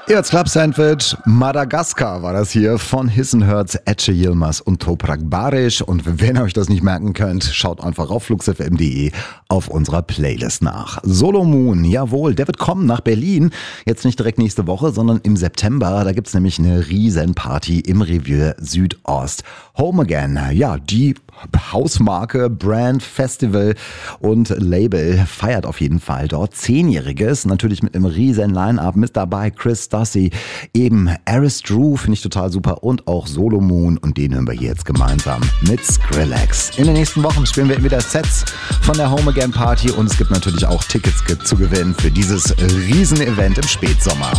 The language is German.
Jetzt Club Sandwich, Madagaskar war das hier von Hissen Hertz, Ece Yilmaz und Toprak Barisch. Und wenn ihr euch das nicht merken könnt, schaut einfach auf fluxfm.de auf unserer Playlist nach. Solo Moon, jawohl, der wird kommen nach Berlin. Jetzt nicht direkt nächste Woche, sondern im September. Da gibt's nämlich eine riesen Party im Revier Südost. Home Again, ja, die Hausmarke, Brand, Festival und Label feiert auf jeden Fall dort 10-Jähriges. Natürlich mit einem riesen Line-Up mit dabei. Chris Stassi, eben Aris Drew, finde ich total super. Und auch Solo Moon. Und den hören wir hier jetzt gemeinsam mit Skrillex. In den nächsten Wochen spielen wir wieder Sets von der Home Again Party. Und es gibt natürlich auch Tickets zu gewinnen für dieses Riesen-Event im Spätsommer.